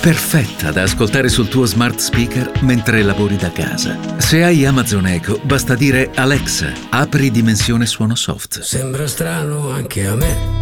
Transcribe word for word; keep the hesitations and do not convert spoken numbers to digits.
perfetta da ascoltare sul tuo smart speaker mentre lavori da casa. Se hai Amazon Echo, basta dire Alexa, apri dimensione suono soft. Sembra strano anche a me,